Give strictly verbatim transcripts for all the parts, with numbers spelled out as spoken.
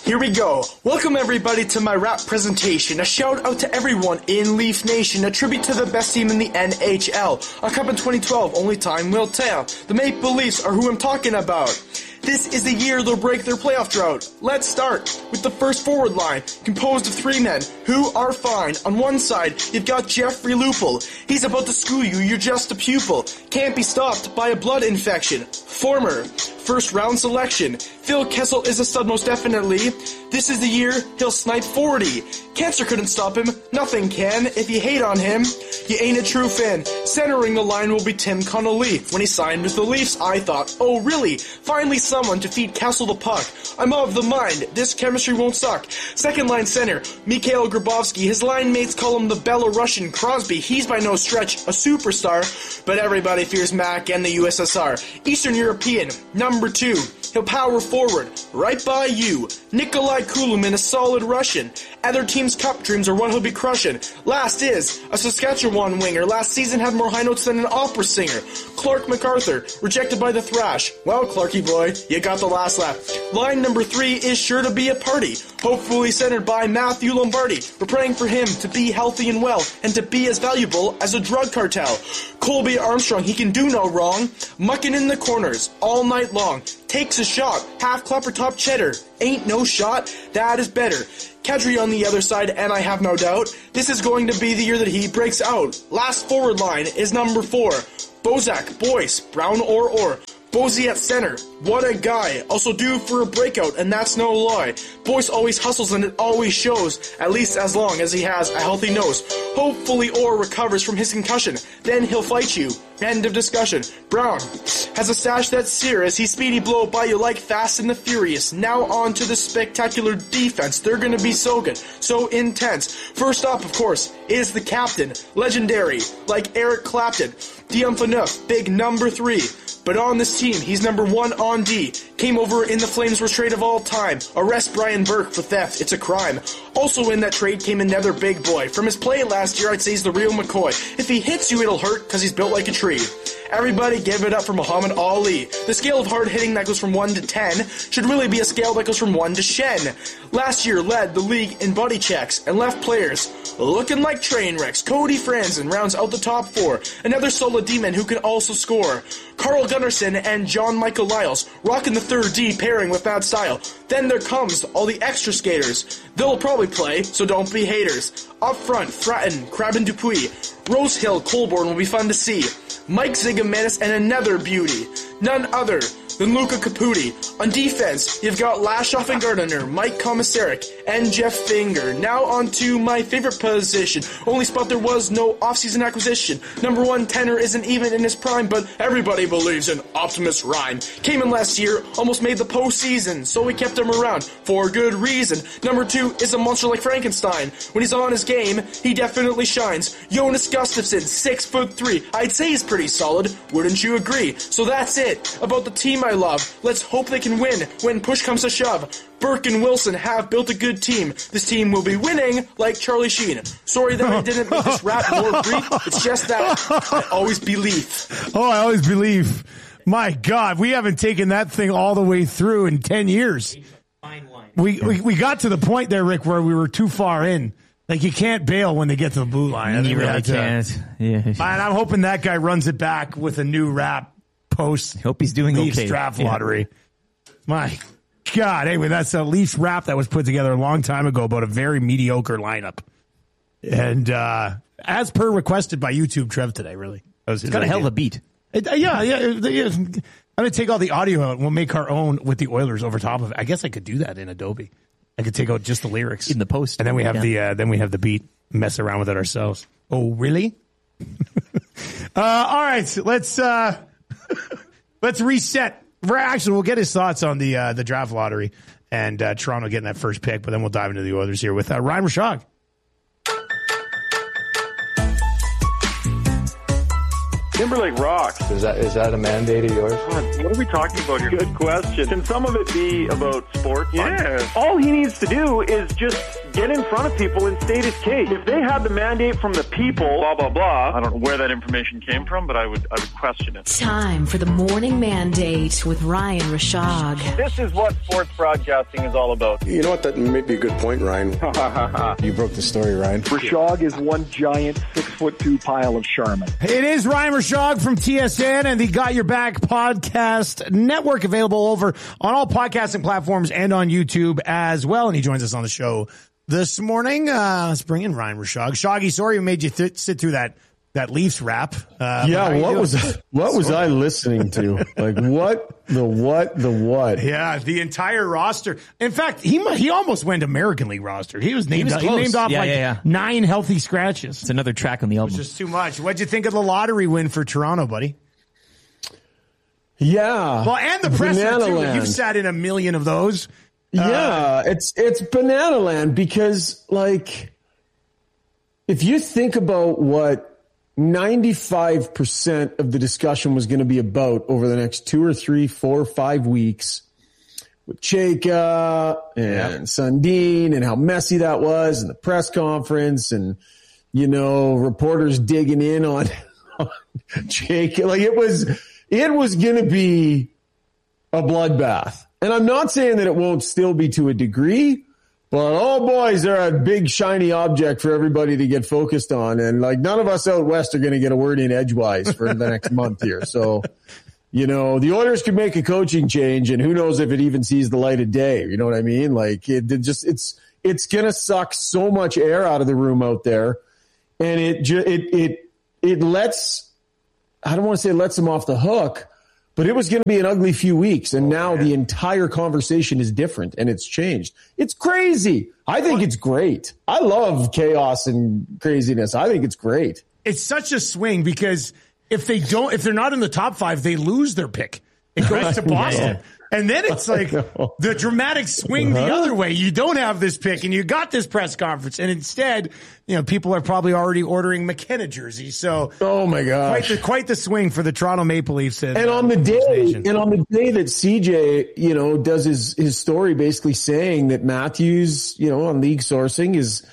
Here we go. Welcome everybody to my rap presentation. A shout out to everyone in Leaf Nation. A tribute to the best team in the N H L. A cup in twenty twelve, only time will tell. The Maple Leafs are who I'm talking about. This is the year they'll break their playoff drought. Let's start with the first forward line, composed of three men who are fine. On one side, you've got Jeffrey Lupul. He's about to school you, you're just a pupil. Can't be stopped by a blood infection. Former first round selection. Phil Kessel is a stud most definitely. This is the year he'll snipe forty. Cancer couldn't stop him, nothing can. If you hate on him, you ain't a true fan. Centering the line will be Tim Connolly. When he signed with the Leafs, I thought, oh really? Finally someone to feed Kessel the puck. I'm of the mind, this chemistry won't suck. Second line center, Mikhail Grabovski. His line mates call him the Belarusian Crosby. He's by no stretch a superstar, but everybody fears Mac and the U S S R. Eastern European, number two. He'll power forward, right by you. Nikolai Kulumin, a solid Russian. Other teams' cup dreams are what he'll be crushing. Last is a Saskatchewan winger. Last season had more high notes than an opera singer. Clark MacArthur, rejected by the Thrash. Well, Clarky boy, you got the last laugh. Line number three is sure to be a party. Hopefully centered by Matthew Lombardi. We're praying for him to be healthy and well, and to be as valuable as a drug cartel. Colby Armstrong, he can do no wrong. Mucking in the corners all night long. Takes a shot, half clapper top cheddar. Ain't no shot, that is better. Kadri on the other side, and I have no doubt, this is going to be the year that he breaks out. Last forward line is number four. Bozak, Boyce, Brown or or. Bozy at center. What a guy. Also due for a breakout, and that's no lie. Boyce always hustles and it always shows, at least as long as he has a healthy nose. Hopefully Orr recovers from his concussion. Then he'll fight you. End of discussion. Brown has a stash that's serious. He's speedy blow by you like Fast and the Furious. Now on to the spectacular defense. They're gonna be so good, so intense. First up, of course, is the captain. Legendary, like Eric Clapton. Dion Phaneuf, big number three. But on this team, he's number one on D. Came over in the Flames' worst trade of all time. Arrest Brian Burke for theft, it's a crime. Also in that trade came another big boy. From his play last year, I'd say he's the real McCoy. If he hits you, it'll hurt, cause he's built like a tree. Everybody give it up for Muhammad Ali. The scale of hard hitting that goes from one to ten should really be a scale that goes from one to Shen. Last year led the league in body checks and left players looking like train wrecks. Cody Franzen rounds out the top four. Another solid D-man who can also score. Carl Gunnarsson and John Michael Lyles rocking the third D pairing with bad style. Then there comes all the extra skaters. They'll probably play, so don't be haters. Up front, Fratton, Crabbe and Dupuis. Rosehill, Colborne will be fun to see. Mike Zigomanis and another beauty. None other than Luca Caputi. On defense, you've got Lashoff and Gardiner, Mike Komisarek, and Jeff Finger. Now on to my favorite position. Only spot there was no offseason acquisition. Number one tenor isn't even in his prime, but everybody believes in Optimus Rhyme. Came in last year, almost made the postseason, so we kept him around for good reason. Number two is a monster like Frankenstein. When he's on his game, he definitely shines. Jonas Gustafsson, six foot three. I'd say he's pretty solid, wouldn't you agree? So that's it about the team I love. Let's hope they can win when push comes to shove. Burke and Wilson have built a good team. This team will be winning like Charlie Sheen. Sorry that I didn't make this rap more brief. It's just that I always believe. Oh, I always believe. My God, we haven't taken that thing all the way through in ten years. We, we we got to the point there, Rick, where we were too far in. Like, you can't bail when they get to the blue line. You really can't. Yeah. And I'm hoping that guy runs it back with a new rap post. Hope he's doing Leafs okay. draft lottery. Yeah. My God. Anyway, that's a Leafs rap that was put together a long time ago about a very mediocre lineup. And uh, as per requested by YouTube Trev today, really. That was his it's got idea. a hell of a beat. It, uh, yeah, yeah. It, it, I'm going to take all the audio out and we'll make our own with the Oilers over top of it. I guess I could do that in Adobe. I could take out just the lyrics in the post, and then we have yeah. the uh, then we have the beat. Mess around with it ourselves. Oh, really? uh, all right, let's uh, let's reset. Actually, we'll get his thoughts on the uh, the draft lottery and uh, Toronto getting that first pick, but then we'll dive into the Oilers here with uh, Ryan Rashog. Timberlake rocks. Is that is that a mandate of yours? God, what are we talking about here? Good question. Can some of it be about sports? Yeah. All he needs to do is just get in front of people and state his case. If they had the mandate from the people, blah, blah, blah, I don't know where that information came from, but I would I would question it. Time for the Morning Mandate with Ryan Rashog. This is what sports broadcasting is all about. You know what? That may be a good point, Ryan. You broke the story, Ryan. Rashog is one giant six foot two pile of Charmin. It is Ryan Rashog from T S N and the Got Your Back podcast network, available over on all podcasting platforms and on YouTube as well. And he joins us on the show this morning. Uh, let's bring in Ryan Rashog. Shoggy, sorry we made you th- sit through that that Leafs rap. Uh, yeah, what was what was I listening to? Like what the what the what? Yeah, the entire roster. In fact, he he almost went American League roster. He was named. He, was he named off yeah, like yeah, yeah. nine healthy scratches. It's another track on the album. Just too much. What'd you think of the lottery win for Toronto, buddy? Yeah. Well, and the presser Banana too. Land. You've sat in a million of those. Yeah, Uh, it's it's Banana Land because, like, if you think about what ninety-five percent of the discussion was going to be about over the next two or three, four, five weeks with Chayka and Yeah. Sundin and how messy that was and the press conference and, you know, reporters digging in on, on Chayka. Like, it was, it was going to be a bloodbath. And I'm not saying that it won't still be to a degree, but oh boys, they're a big shiny object for everybody to get focused on. And like none of us out west are going to get a word in edgewise for the next month here. So, you know, the Oilers could make a coaching change and who knows if it even sees the light of day. You know what I mean? Like it, it just, it's, it's going to suck so much air out of the room out there. And it, ju- it, it, it lets, I don't want to say it lets them off the hook, but it was going to be an ugly few weeks, and oh, now man. The entire conversation is different, and it's changed. It's crazy. I think it's great. I love chaos and craziness. I think it's great. It's such a swing because if they don't, if they're not in the top five, they lose their pick. It goes to Boston. Yeah. And then it's like the dramatic swing the other way. You don't have this pick and you got this press conference. And instead, you know, people are probably already ordering McKenna jerseys. So, oh my gosh, quite the, quite the swing for the Toronto Maple Leafs. And, and on the day, and on the day that C J, you know, does his, his story basically saying that Matthews, you know, on league sourcing is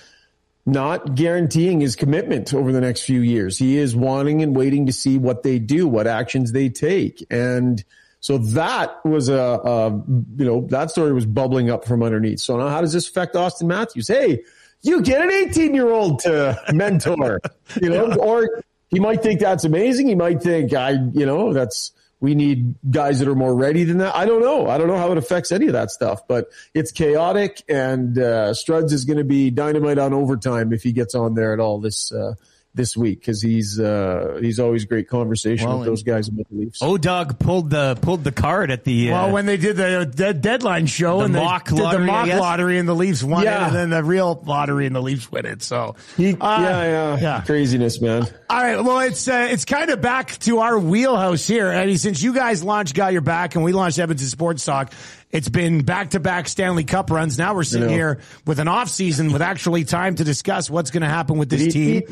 not guaranteeing his commitment over the next few years. He is wanting and waiting to see what they do, what actions they take. And so that was a, a, you know, that story was bubbling up from underneath. So now how does this affect Austin Matthews? Hey, you get an eighteen-year-old to mentor, you know, yeah. Or he might think that's amazing. He might think, I, you know, that's, we need guys that are more ready than that. I don't know. I don't know how it affects any of that stuff, but it's chaotic, and uh, Struds is going to be dynamite on overtime if he gets on there at all this uh this week, because he's uh, he's always great conversation well, with those guys about the Leafs. O-Dog pulled the pulled the card at the uh, well when they did the de- deadline show the and mock they did lottery, the mock lottery and the Leafs won yeah. it, and then the real lottery and the Leafs win it. So he, uh, yeah, yeah, yeah, craziness, man. All right, well it's uh, it's kind of back to our wheelhouse here, Eddie. Since you guys launched Got Your Back and we launched Edmonton Sports Talk, it's been back-to-back Stanley Cup runs. Now we're sitting here with an off-season with actually time to discuss what's going to happen with this team.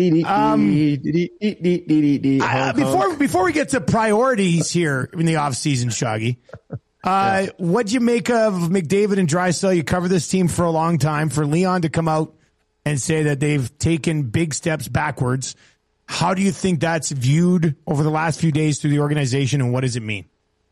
Um, uh, before before we get to priorities here in the off-season, Shoggy, uh, what'd you make of McDavid and Draisaitl? You covered this team for a long time. For Leon to come out and say that they've taken big steps backwards, how do you think that's viewed over the last few days through the organization, and what does it mean?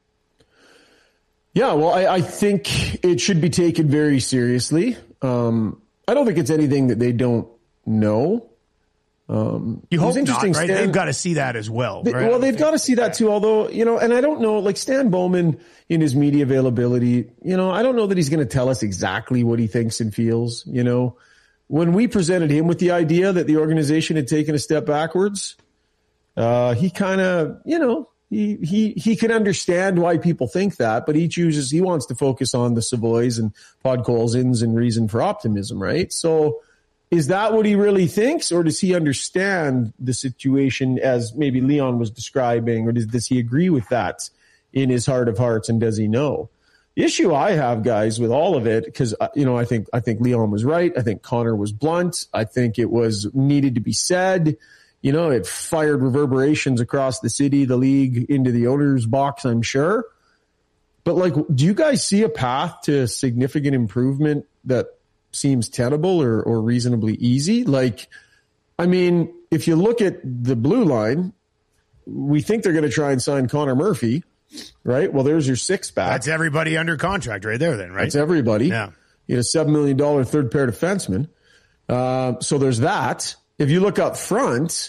Yeah, well, I, I think it should be taken very seriously. Um, I don't think it's anything that they don't know. Um, you hope not, right? Stan, they've got to see that as well. They, right? Well, they've got to see that too, although, you know, and I don't know, like Stan Bowman in his media availability, you know, I don't know that he's going to tell us exactly what he thinks and feels, you know. When we presented him with the idea that the organization had taken a step backwards, uh, he kind of, you know, He, he, he can understand why people think that, but he chooses, he wants to focus on the Savoys and Podkolzins and reason for optimism, right? So is that what he really thinks, or does he understand the situation as maybe Leon was describing, or does, does he agree with that in his heart of hearts, and does he know? The issue I have, guys, with all of it, because, you know, I think, I think Leon was right. I think Connor was blunt. I think it was needed to be said. You know, it fired reverberations across the city, the league, into the owner's box, I'm sure. But, like, do you guys see a path to significant improvement that seems tenable or, or reasonably easy. Like, I mean, if you look at the blue line, we think they're going to try and sign Connor Murphy, right? Well, there's your six back. That's everybody under contract right there then, right? That's everybody. Yeah. You know, seven million dollars third pair defenseman. Uh, so there's that. If you look up front,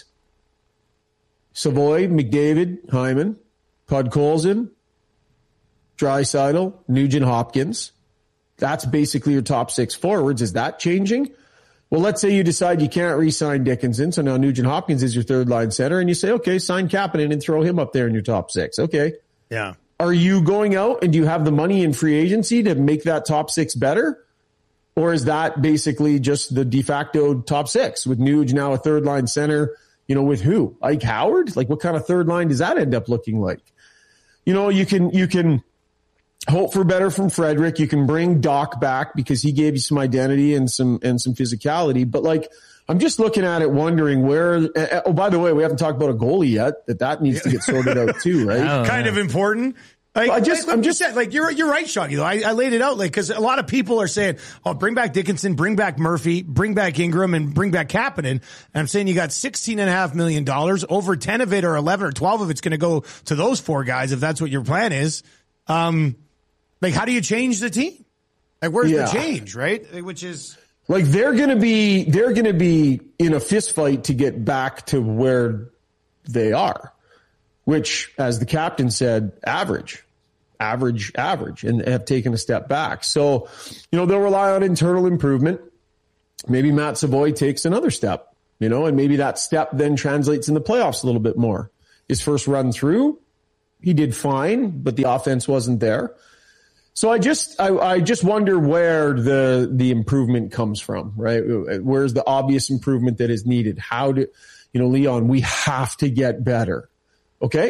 Savoy, McDavid, Hyman, Podkolzin, Draisaitl, Nugent Hopkins. That's basically your top six forwards. Is that changing? Well, let's say you decide you can't re-sign Dickinson, so now Nugent Hopkins is your third line center, and you say, okay, sign Kapanen and throw him up there in your top six. Okay. Yeah. Are you going out and do you have the money in free agency to make that top six better? Or is that basically just the de facto top six with Nuge now a third line center, you know, with who? Ike Howard? Like what kind of third line does that end up looking like? You know, you can, you can hope for better from Frederick. You can bring Doc back because he gave you some identity and some, and some physicality. But like, I'm just looking at it wondering where, oh, by the way, we haven't talked about a goalie yet, that that needs to get sorted out too, right? Oh, kind of important. Like, well, I just, like, I'm just said, like you're you're right, Shoggy. Though I, I laid it out like because a lot of people are saying, "Oh, bring back Dickinson, bring back Murphy, bring back Ingram, and bring back Kapanen." And I'm saying you got sixteen and a half million dollars. Over ten of it, or eleven or twelve of it's going to go to those four guys if that's what your plan is. Um, like, how do you change the team? Like, where's yeah. the change, right? Which is like they're going to be they're going to be in a fist fight to get back to where they are, which, as the captain said, average. average, average, and have taken a step back. So, you know, they'll rely on internal improvement. Maybe Matt Savoy takes another step, you know, and maybe that step then translates in the playoffs a little bit more. His first run through, he did fine, but the offense wasn't there. So I just, I, I just wonder where the, the improvement comes from, right? Where's the obvious improvement that is needed? How do, you know, Leon, we have to get better. Okay.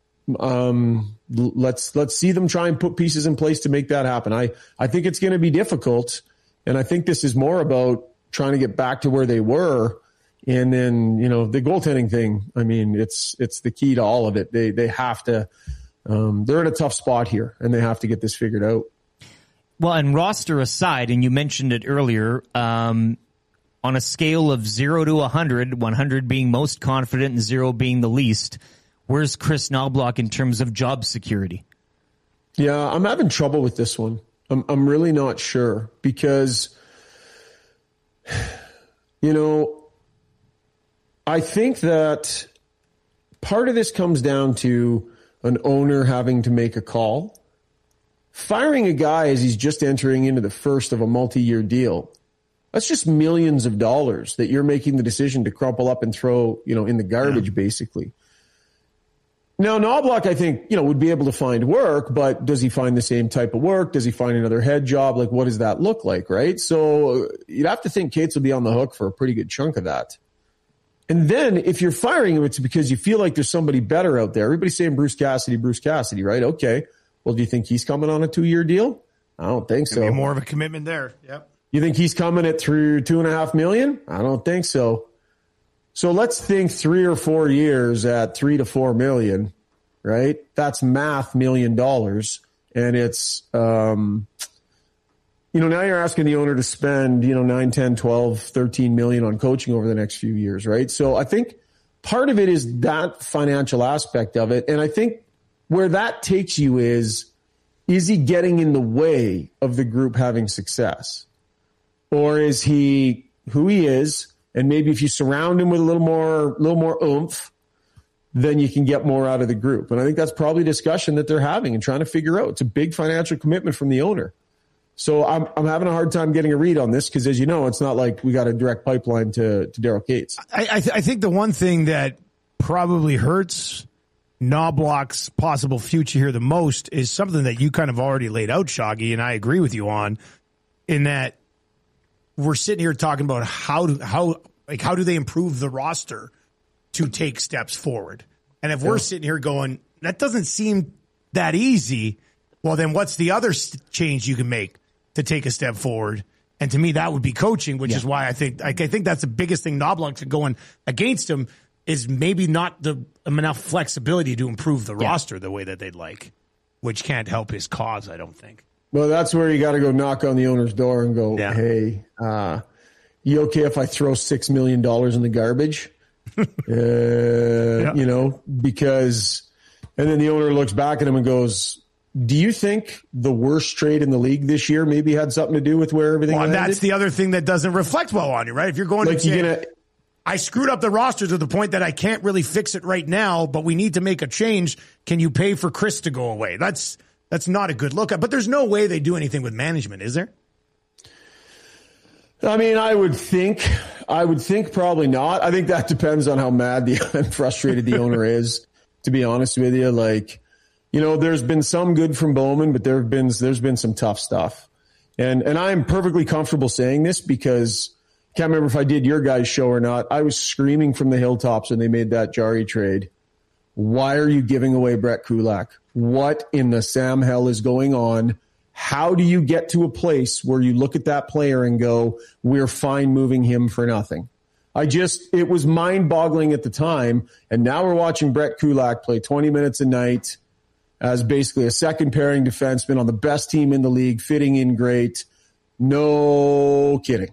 Um, let's, let's see them try and put pieces in place to make that happen. I, I think it's going to be difficult. And I think this is more about trying to get back to where they were. And then, you know, the goaltending thing, I mean, it's, it's the key to all of it. They, they have to, um, they're in a tough spot here and they have to get this figured out. Well, and roster aside, and you mentioned it earlier, um, on a scale of zero to one hundred, one hundred being most confident and zero being the least, where's Chris Knoblauch in terms of job security? Yeah, I'm having trouble with this one. I'm I'm really not sure because, you know, I think that part of this comes down to an owner having to make a call. Firing a guy as he's just entering into the first of a multi-year deal, that's just millions of dollars that you're making the decision to crumple up and throw, you know, in the garbage, yeah. basically. Now, Knoblauch, I think, you know, would be able to find work, but does he find the same type of work? Does he find another head job? Like, what does that look like, right? So you'd have to think Cates will be on the hook for a pretty good chunk of that. And then if you're firing him, it's because you feel like there's somebody better out there. Everybody's saying Bruce Cassidy, Bruce Cassidy, right? Okay. Well, do you think he's coming on a two-year deal? I don't think so. Be more of a commitment there. Yep. You think he's coming at through two and a half million? I don't think so. So let's think three or four years at three to four million, right? That's math million dollars. And it's, um, you know, now you're asking the owner to spend, you know, nine, ten, twelve, thirteen million on coaching over the next few years, right? So I think part of it is that financial aspect of it. And I think where that takes you is, is he getting in the way of the group having success? Or is he who he is? And maybe if you surround him with a little more, little more oomph, then you can get more out of the group. And I think that's probably a discussion that they're having and trying to figure out. It's a big financial commitment from the owner. So I'm I'm having a hard time getting a read on this because, as you know, it's not like we got a direct pipeline to, to Daryl Cates. I I, th- I think the one thing that probably hurts Knoblauch's possible future here the most is something that you kind of already laid out, Shoggy, and I agree with you on, in that we're sitting here talking about how do, how like how do they improve the roster to take steps forward. And if we're sitting here going, that doesn't seem that easy, well, then what's the other st- change you can make to take a step forward? And to me, that would be coaching, which yeah. is why I think like, I think that's the biggest thing Knoblauch's going against him is maybe not the enough flexibility to improve the yeah. roster the way that they'd like, which can't help his cause, I don't think. Well, that's where you got to go knock on the owner's door and go, Yeah. hey, uh, you okay if I throw six million dollars in the garbage? uh, yeah. You know, because, and then the owner looks back at him and goes, do you think the worst trade in the league this year maybe had something to do with where everything Well, landed? that's the other thing that doesn't reflect well on you, right? If you're going like to say, gonna, I screwed up the roster to the point that I can't really fix it right now, but we need to make a change. Can you pay for Chris to go away? That's that's not a good look. But there's no way they do anything with management, is there? I mean, I would think, I would think probably not. I think that depends on how mad the and frustrated the owner is, to be honest with you. Like, you know, there's been some good from Bowman, but there have been, there's been some tough stuff. And, and I'm perfectly comfortable saying this because can't remember if I did your guys' show or not. I was screaming from the hilltops when they made that Jari trade. Why are you giving away Brett Kulak? What in the Sam hell is going on? How do you get to a place where you look at that player and go, we're fine moving him for nothing? I just, it was mind boggling at the time. And now we're watching Brett Kulak play twenty minutes a night as basically a second pairing defenseman on the best team in the league, fitting in great. No kidding.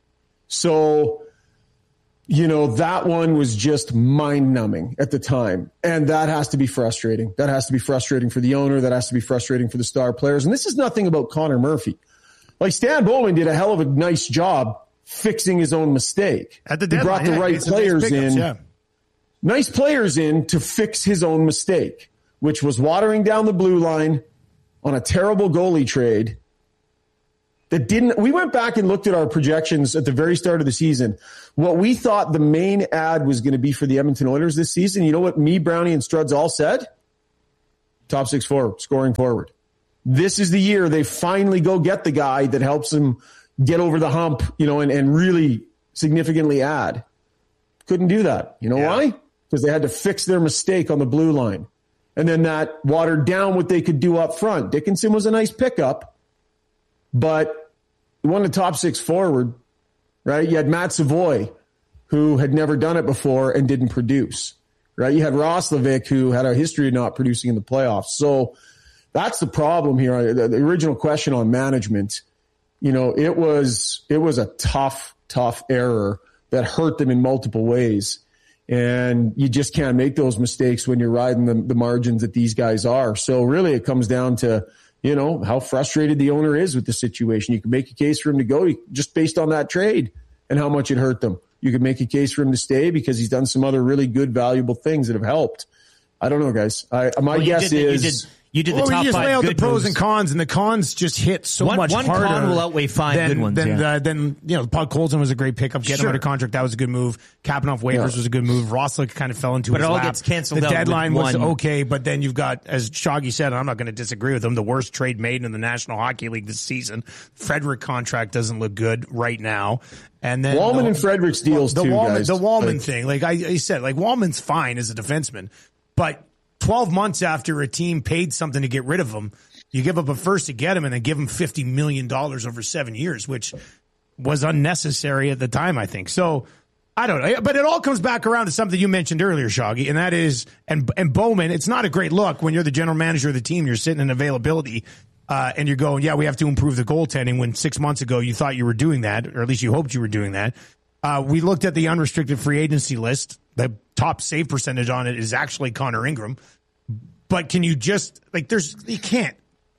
So, you know, that one was just mind numbing at the time. And that has to be frustrating. That has to be frustrating for the owner. That has to be frustrating for the star players. And this is nothing about Connor Murphy. Like Stan Bowman did a hell of a nice job fixing his own mistake. At the he deadline, brought the yeah, right nice players pickups, in. Yeah. Nice players in to fix his own mistake, which was watering down the blue line on a terrible goalie trade. That didn't, we went back and looked at our projections at the very start of the season. What we thought the main ad was going to be for the Edmonton Oilers this season, you know what me, Brownie, and Struds all said? Top six forward, scoring forward. This is the year they finally go get the guy that helps them get over the hump, you know, and, and really significantly add. Couldn't do that. You know yeah. why? Because they had to fix their mistake on the blue line. And then that watered down what they could do up front. Dickinson was a nice pickup, but he won the top six forward, right? You had Matt Savoy, who had never done it before and didn't produce, right? You had Roslovic, who had a history of not producing in the playoffs. So that's the problem here. The, the original question on management, you know, it was, it was a tough, tough error that hurt them in multiple ways. And you just can't make those mistakes when you're riding the, the margins that these guys are. So really it comes down to, you know, how frustrated the owner is with the situation. You can make a case for him to go just based on that trade and how much it hurt them. You could make a case for him to stay because he's done some other really good, valuable things that have helped. I don't know, guys. I, my well, guess you did, is... You did, you did the well, top we just five lay out good the pros moves. and cons, and the cons just hit so one, much one harder. One con will outweigh five than, good ones. Than, yeah. uh, then, you know, Pod Colton was a great pickup. Getting Sure. him out of contract, that was a good move. Capping off waivers Yeah. was a good move. Roslick kind of fell into But his it all lap. gets canceled The out deadline with was one. okay, but then you've got, as Shoggy said, and I'm not going to disagree with him, the worst trade made in the National Hockey League this season. Frederick contract doesn't look good right now. And then Wallman the, and Frederick's deals the too, Wallman, guys. The Wallman Like- thing, like I, I said, like Wallman's fine as a defenseman, but twelve months after a team paid something to get rid of him, you give up a first to get him and then give him fifty million dollars over seven years, which was unnecessary at the time, I think. So I don't know. But it all comes back around to something you mentioned earlier, Shoggy, and that is, and, and Bowman, it's not a great look when you're the general manager of the team, you're sitting in availability, uh, and you're going, yeah, we have to improve the goaltending when six months ago you thought you were doing that, or at least you hoped you were doing that. Uh, we looked at the unrestricted free agency list. The top save percentage on it is actually Connor Ingram. But can you just, like, there's, you can't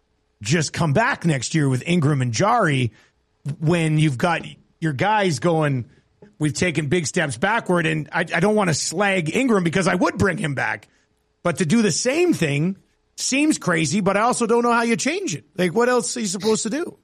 just come back next year with Ingram and Jari when you've got your guys going, we've taken big steps backward. And I, I don't want to slag Ingram because I would bring him back. But to do the same thing seems crazy, but I also don't know how you change it. Like, what else are you supposed to do?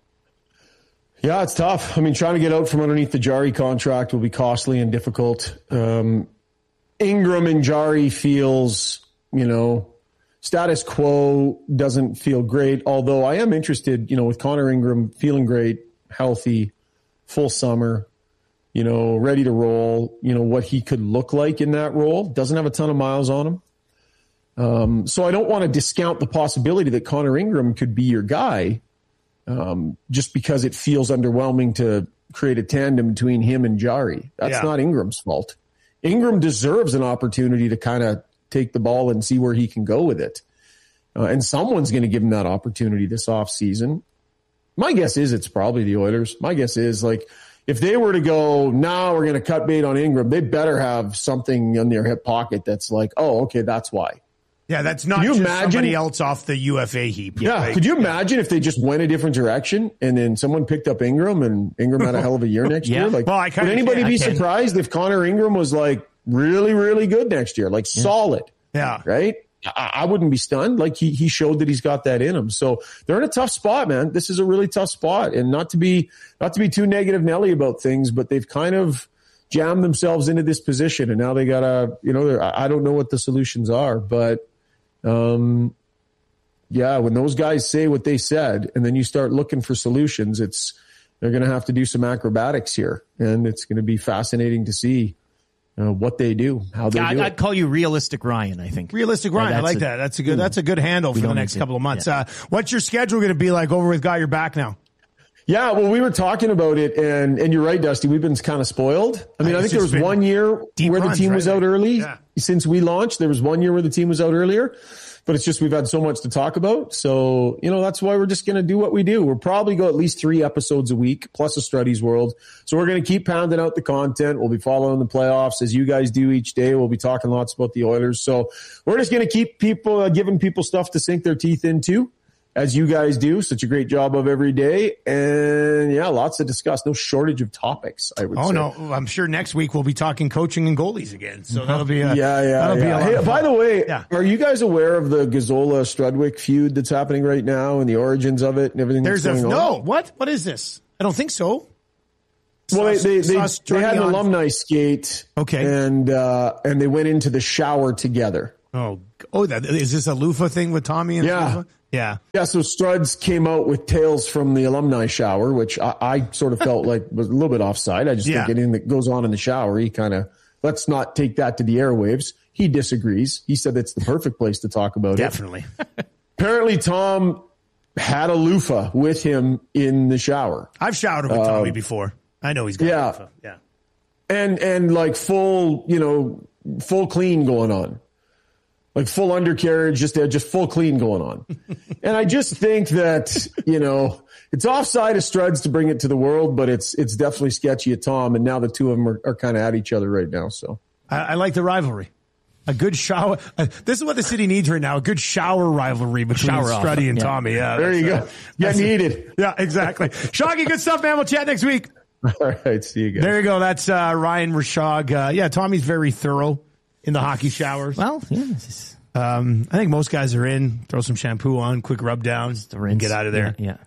Yeah, it's tough. I mean, trying to get out from underneath the Jari contract will be costly and difficult. Um, Ingram and Jari feels, you know, status quo doesn't feel great, although I am interested, you know, with Connor Ingram feeling great, healthy, full summer, you know, ready to roll, you know, what he could look like in that role. Doesn't have a ton of miles on him. Um, so I don't want to discount the possibility that Connor Ingram could be your guy, um, just because it feels underwhelming to create a tandem between him and Jari. That's Yeah. not Ingram's fault. Ingram deserves an opportunity to kind of take the ball and see where he can go with it. Uh, and someone's going to give him that opportunity this offseason. My guess is it's probably the Oilers. My guess is, like, if they were to go, now we're going to cut bait on Ingram, they better have something in their hip pocket that's like, oh, okay, that's why. Yeah, that's not you just imagine, somebody else off the U F A heap. Yeah, like, could you imagine if they just went a different direction and then someone picked up Ingram and Ingram had a hell of a year next yeah. year? Like, well, I would anybody can, be surprised if Connor Ingram was like really, really good next year? Like yeah. solid. Yeah. Right? I, I wouldn't be stunned. Like he he showed that he's got that in him. So they're in a tough spot, man. This is a really tough spot. And not to be not to be too negative Nelly about things, but they've kind of jammed themselves into this position. And now they gotta, you know, I don't know what the solutions are, but Um, yeah, when those guys say what they said and then you start looking for solutions, it's, they're going to have to do some acrobatics here, and it's going to be fascinating to see uh, what they do, how they yeah, do I'd, it. I'd call you realistic Ryan, I think. Realistic Ryan. Yeah, I like a, that. That's a good, that's a good handle for the next couple of months. Yeah. Uh, what's your schedule going to be like over with Got Your Back now? Yeah, well, we were talking about it, and and you're right, Dusty. We've been kind of spoiled. I mean, I think there was one year where the team was out early. Yeah. Since we launched, there was one year where the team was out earlier. But it's just we've had so much to talk about. So, you know, that's why we're just going to do what we do. We'll probably go at least three episodes a week, plus a Struddy's World. So we're going to keep pounding out the content. We'll be following the playoffs as you guys do each day. We'll be talking lots about the Oilers. So we're just going to keep people, uh, giving people stuff to sink their teeth into, as you guys do such a great job of every day. And yeah, lots to discuss. No shortage of topics, I would oh, say. no. I'm sure next week we'll be talking coaching and goalies again. So that'll be a, yeah, yeah, that'll yeah. be a lot Hey, of by fun. the way, yeah. are you guys aware of the Gazzola Strudwick feud that's happening right now and the origins of it and everything There's that's a, going no, on? what? What is this? I don't think so. Well, they, they, they, Saw they had an Struddy on- alumni skate. Okay. And, uh, and they went into the shower together. Oh, oh, that, is this a loofah thing with Tommy and Yeah. Loofah? Yeah. Yeah, so Struds came out with tales from the alumni shower, which I, I sort of felt like was a little bit offside. I just Yeah. think anything that goes on in the shower, he kind of, let's not take that to the airwaves. He disagrees. He said it's the perfect place to talk about Definitely. it. Apparently, Tom had a loofah with him in the shower. I've showered with Tommy before. I know he's got yeah. a loofah. Yeah. And, and like full, you know, full clean going on. Like full undercarriage, just just full clean going on. And I just think that, you know, it's offside of Struds to bring it to the world, but it's it's definitely sketchy at Tom. And now the two of them are, are kind of at each other right now. So I, I like the rivalry. A good shower. Uh, this is what the city needs right now. A good shower rivalry between Shower off. Struddy and Yeah. Tommy. Yeah. there you go. uh, Yeah, needed. Yeah, exactly. Shoggy, good stuff, man. We'll chat next week. All right, see you guys. There you go. That's uh, Ryan Rashog. Uh, yeah, Tommy's very thorough in the hockey showers. Well, yeah. It's just Um, I think most guys are in. Throw some shampoo on, quick rub down, the rinse. and get out of there. Yeah, yeah.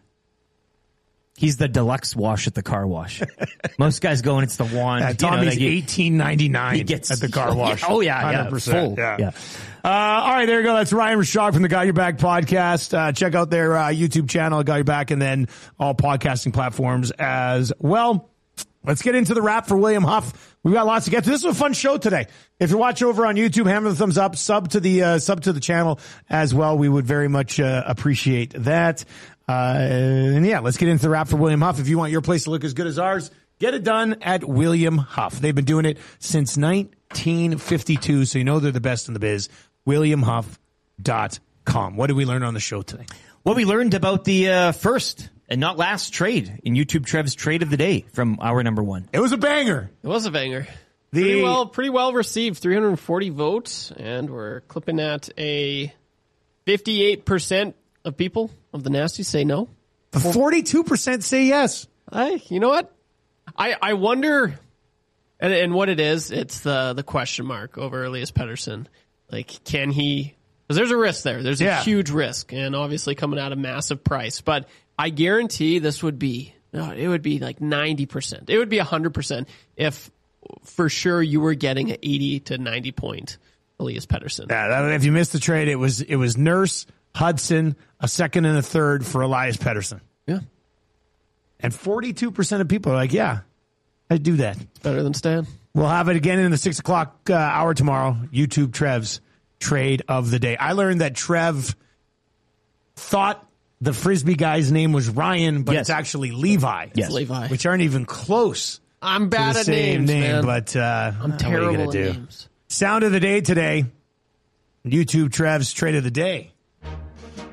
He's the deluxe wash at the car wash. Most guys go and it's the wand. Uh, you know, Tommy's they get- eighteen ninety nine he gets- at the car wash. Oh, yeah, yeah, one hundred percent. full. Yeah. Yeah. Uh, all right, there you go. That's Ryan Rashog from the Got Your Back podcast. Uh, check out their uh, YouTube channel, Got Your Back, and then all podcasting platforms as well. Let's get into the wrap for William Huff. We've got lots to get to. This was a fun show today. If you're watching over on YouTube, hammer the thumbs up, sub to the uh, sub to the channel as well. We would very much uh, appreciate that. Uh, and yeah, let's get into the wrap for William Huff. If you want your place to look as good as ours, get it done at William Huff. They've been doing it since nineteen fifty-two, so you know they're the best in the biz. william huff dot com. What did we learn on the show today? Well, we learned about the uh, first and not last trade in YouTube Trev's trade of the day from our number one. It was a banger. It was a banger. The- pretty well, pretty well received. three hundred forty votes, and we're clipping at a fifty-eight percent of people of the nasty say no. forty-two percent say yes. I, you know what? I, I wonder, and, and what it is, it's the the question mark over Elias Pettersson. Like, can he? Because there's a risk there. There's a Yeah. huge risk, and obviously coming at a massive price. But I guarantee this would be, no, it would be like ninety percent. It would be one hundred percent if for sure you were getting an eighty to ninety point Elias Pettersson. Yeah, that, if you missed the trade, it was it was Nurse, Hudson, a second and a third for Elias Pettersson. Yeah. And forty-two percent of people are like, yeah, I'd do that. It's better than Stan. We'll have it again in the six o'clock uh, hour tomorrow. YouTube Trev's trade of the day. I learned that Trev thought the Frisbee guy's name was Ryan, but Yes. it's actually Levi. Yes. Levi. Which aren't even close I'm to bad the at same names, name, man. but uh, I'm what are you terrible gonna at do? names. Sound of the day today. YouTube Trev's trade of the day.